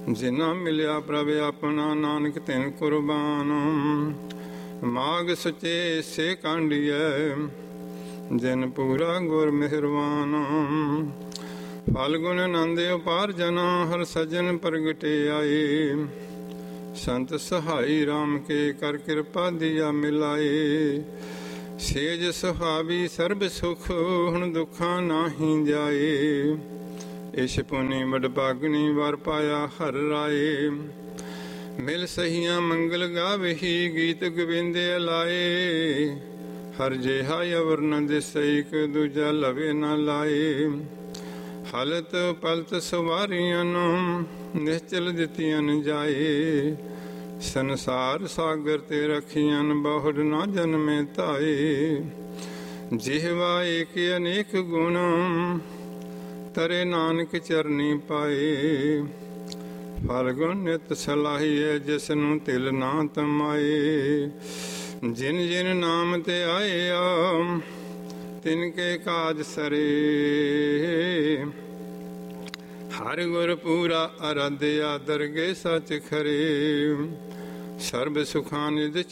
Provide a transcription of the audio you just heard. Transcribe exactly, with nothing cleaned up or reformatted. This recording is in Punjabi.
ਜਿਨਾ ਮਿਲਿਆ ਪ੍ਰਭ ਆਪਣਾ, ਨਾਨਕ ਤਿਨ ਕੁਰਬਾਨ। ਮਾਗ ਸਚੇ ਸੇ ਕਾਂਡੀਐ, ਜਿਨ ਪੂਰਾ ਗੁਰ ਮਿਹਰਬਾਨ। ਫਲਗੁਣ ਆਨੰਦ ਉਪਾਰ ਜਨਾ, ਹਰ ਸਜਨ ਪ੍ਰਗਟੇ ਆਏ। ਸੰਤ ਸਹਾਈ ਰਾਮ ਕੇ ਕਰ ਕਿਰਪਾ ਦੀਆ ਮਿਲਾਏ। ਸੇਜ ਸੁਹਾਵੀ ਸਰਬ ਸੁਖ, ਹੁਣ ਦੁੱਖਾਂ ਨਾਹੀਂ ਜਾਏ। ਇਸ਼ ਪੁਨੀ ਵਡਭਾਗਣੀ, ਵਰ ਪਾਇਆ ਹਰ ਰਾਏ। ਮਿਲ ਸਹੀਆਂ ਮੰਗਲ ਗਾਵਹੀ, ਗੀਤ ਗੋਬਿੰਦੇ ਲਾਏ। ਹਰ ਜਿਹਾ ਅਵਰ ਨ ਦਿਸੈ, ਇਕ ਦੂਜਾ ਲਵੇ ਨ ਲਾਏ। ਹਲਤ ਪਲਤ ਸਵਾਰੀਆਂ ਨੂੰ, ਨਿਸ਼ਚਲ ਦਿੱਤੀਆਂ ਜਾਏ। ਸੰਸਾਰ ਸਾਗਰ ਤੇ ਰਖੀਆਂ, ਬਹੁੜ ਨਾ ਜਨਮੇ ਧਾਏ। ਜਿਹਵਾ ਏਕ ਅਨੇਕ ਗੁਣ, ਤਰੇ ਨਾਨਕ ਚਰਨੀ ਪਾਏ। ਫਲਗੁਣ ਨਿਤ ਸਲਾਹੀਐ, ਜਿਸ ਨੂੰ ਤਿਲ ਨਾ ਤਮਾਏ। ਜਿਨ ਜਿਨ ਨਾਮ ਤੇ ਆਇਆ, ਤਿਨ ਕੇ ਕਾਜ ਸਰੇ। ਹਰ ਗੁਰ ਪੂਰਾ ਅਰਾਧਿਆ, ਦਰਗੇ ਸਚ ਖਰੇ। ਸਰਬ ਸੁਖਾਂ ਨਿਧ